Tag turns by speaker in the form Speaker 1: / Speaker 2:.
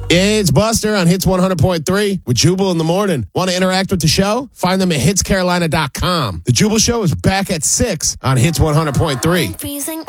Speaker 1: It's Buster on Hits 100.3 with Jubal in the morning. Want to interact with the show? Find them at hitscarolina.com. The Jubal Show is back at 6 on Hits 100.3.